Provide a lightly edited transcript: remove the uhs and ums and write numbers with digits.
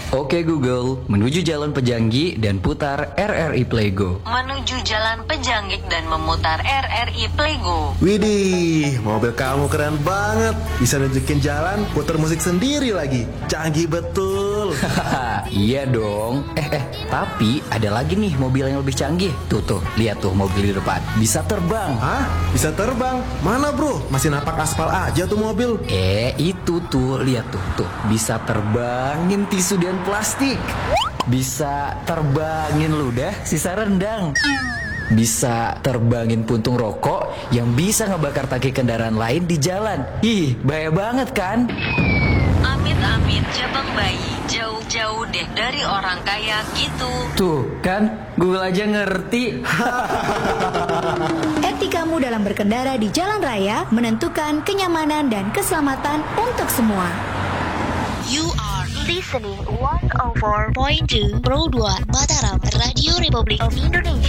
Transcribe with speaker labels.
Speaker 1: Oke Google, menuju Jalan Pejanggi dan putar RRI Playgo.
Speaker 2: Menuju Jalan Pejanggi dan memutar RRI Playgo.
Speaker 3: Widih, mobil kamu keren banget. Bisa nunjukin jalan, putar musik sendiri lagi. Canggih betul.
Speaker 1: Iya dong. Tapi ada lagi nih mobil yang lebih canggih. Tuh, lihat tuh mobil di depan. Bisa terbang.
Speaker 3: Hah? Bisa terbang? Mana bro? Masih napak aspal aja tuh mobil.
Speaker 1: Itu tuh, lihat tuh. Bisa terbangin tisu dan plastik. Bisa terbangin ludah sisa rendang. Bisa terbangin puntung rokok yang bisa ngebakar tangki kendaraan lain di jalan. Ih, bahaya banget kan?
Speaker 2: Amit-amit jabang bayi, jauh-jauh deh dari orang kaya gitu.
Speaker 1: Tuh kan, Google aja ngerti.
Speaker 4: Etikamu dalam berkendara di jalan raya menentukan kenyamanan dan keselamatan untuk semua.
Speaker 5: You are listening 104.2 Pro 2 Mataram Radio Republik of Indonesia.